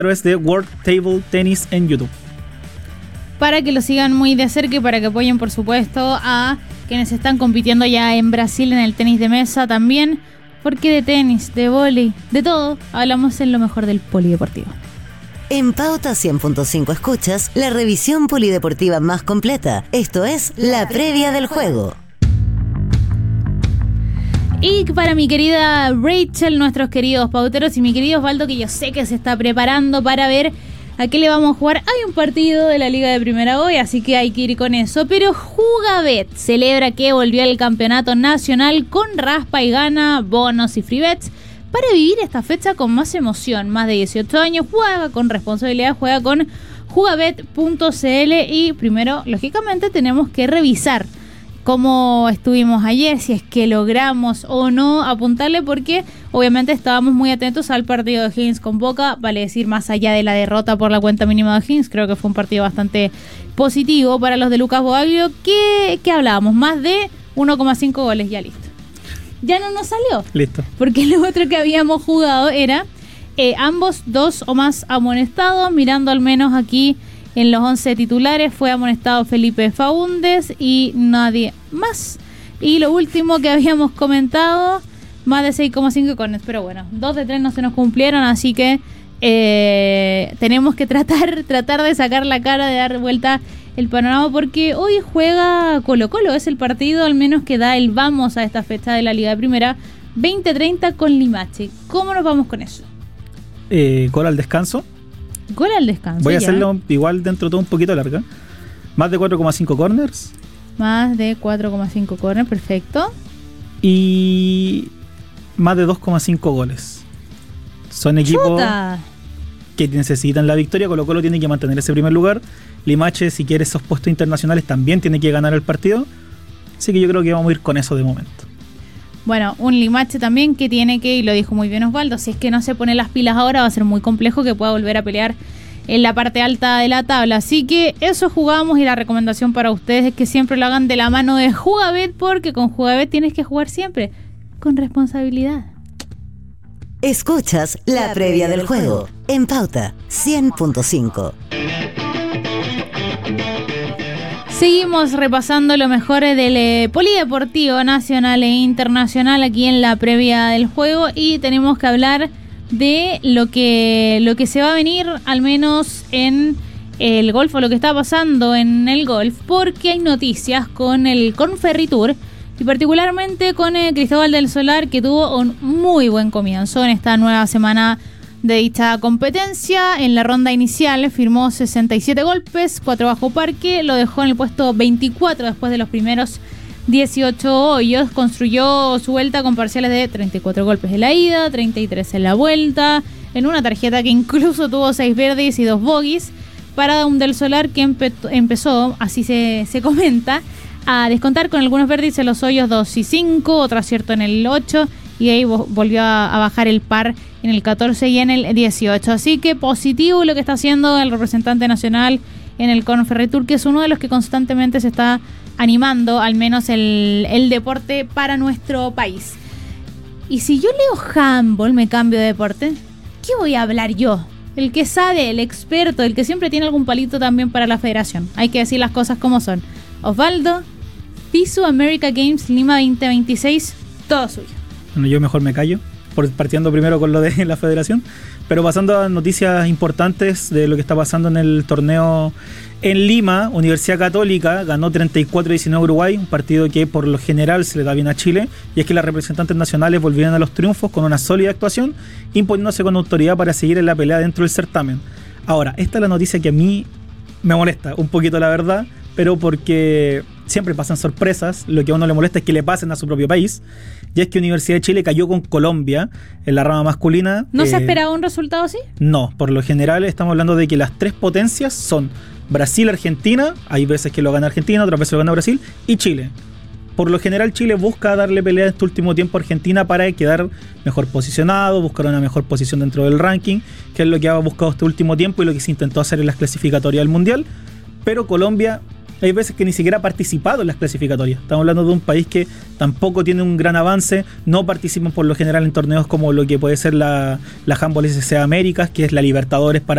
través de World Table Tennis en YouTube. Para que lo sigan muy de cerca y para que apoyen, por supuesto, a quienes están compitiendo ya en Brasil en el tenis de mesa también, porque de tenis, de vóley, de todo, hablamos en lo mejor del polideportivo. En Pauta 100.5 escuchas la revisión polideportiva más completa. Esto es la previa del juego. Y para mi querida Rachel, nuestros queridos pauteros y mi querido Osvaldo, que yo sé que se está preparando para ver a qué le vamos a jugar. Hay un partido de la Liga de Primera hoy, así que hay que ir con eso. Pero Jugabet celebra que volvió al campeonato nacional con raspa y gana, bonos y free bets. Para vivir esta fecha con más emoción, más de 18 años, juega con responsabilidad, juega con jugabet.cl y primero, lógicamente, tenemos que revisar cómo estuvimos ayer, si es que logramos o no apuntarle, porque obviamente estábamos muy atentos al partido de Higgins con Boca, vale decir, más allá de la derrota por la cuenta mínima de Higgins, creo que fue un partido bastante positivo para los de Lucas Boaglio, que hablábamos, más de 1,5 goles, ya listo. Ya no nos salió. Listo. Porque lo otro que habíamos jugado era ambos 2 o más amonestados, mirando al menos aquí en los 11 titulares fue amonestado Felipe Faúndez y nadie más. Y lo último que habíamos comentado, más de 6,5 corners. Pero bueno, 2 de 3 no se nos cumplieron, así que tenemos que tratar de sacar la cara, de dar vuelta el panorama, porque hoy juega Colo-Colo. Es el partido al menos que da el vamos a esta fecha de la Liga de Primera, 20:30 con Limache. ¿Cómo nos vamos con eso? Gol al descanso. Gol al descanso. Voy a ya. hacerlo igual dentro de todo un poquito larga. Más de 4,5 corners. Más de 4,5 corners, perfecto. Y más de 2,5 goles. Son equipos ¡Chuta! que necesitan la victoria. Colo-Colo tiene que mantener ese primer lugar. Limache, si quiere esos puestos internacionales, también tiene que ganar el partido. Así que yo creo que vamos a ir con eso de momento. Bueno, un Limache también que tiene que, y lo dijo muy bien Osvaldo, si es que no se pone las pilas ahora va a ser muy complejo que pueda volver a pelear en la parte alta de la tabla. Así que eso jugamos, y la recomendación para ustedes es que siempre lo hagan de la mano de Jugabet, porque con Jugabet tienes que jugar siempre con responsabilidad. Escuchas la previa del juego en Pauta 100.5. Seguimos repasando lo mejor del polideportivo nacional e internacional aquí en la previa del juego, y tenemos que hablar de lo que se va a venir, al menos en el golf, o lo que está pasando en el golf, porque hay noticias con el Conferritour y particularmente con Cristóbal del Solar, que tuvo un muy buen comienzo en esta nueva semana de dicha competencia. En la ronda inicial firmó 67 golpes, 4 bajo parque, lo dejó en el puesto 24 después de los primeros 18 hoyos. Construyó su vuelta con parciales de 34 golpes en la ida, 33 en la vuelta, en una tarjeta que incluso tuvo 6 birdies y 2 bogies, para un del Solar que empezó, así se comenta, a descontar con algunos birdies en los hoyos 2 y 5, otro acierto en el 8, y ahí volvió a bajar el par en el 14 y en el 18. Así que positivo lo que está haciendo el representante nacional en el Conferritour, que es uno de los que constantemente se está animando, al menos el deporte para nuestro país. Y si yo leo handball, me cambio de deporte, ¿qué voy a hablar yo? El que sabe, el experto, el que siempre tiene algún palito también para la federación. Hay que decir las cosas como son. Osvaldo, FISU America Games Lima 2026, todo suyo. Bueno, yo mejor me callo, partiendo primero con lo de la federación, pero pasando a noticias importantes de lo que está pasando en el torneo en Lima. Universidad Católica ganó 34-19 Uruguay, un partido que por lo general se le da bien a Chile, y es que las representantes nacionales volvieron a los triunfos con una sólida actuación, imponiéndose con autoridad para seguir en la pelea dentro del certamen. Ahora, esta es la noticia que a mí me molesta un poquito, la verdad, pero porque siempre pasan sorpresas. Lo que a uno le molesta es que le pasen a su propio país, y es que Universidad de Chile cayó con Colombia en la rama masculina. ¿No se esperaba un resultado así? No, por lo general estamos hablando de que las 3 potencias son Brasil, Argentina, hay veces que lo gana Argentina, otras veces lo gana Brasil, y Chile. Por lo general Chile busca darle pelea este último tiempo a Argentina para quedar mejor posicionado, buscar una mejor posición dentro del ranking, que es lo que ha buscado este último tiempo y lo que se intentó hacer en las clasificatorias del Mundial. Pero Colombia hay veces que ni siquiera ha participado en las clasificatorias. Estamos hablando de un país que tampoco tiene un gran avance, no participan por lo general en torneos como lo que puede ser la Handball SCA Américas, que es la Libertadores para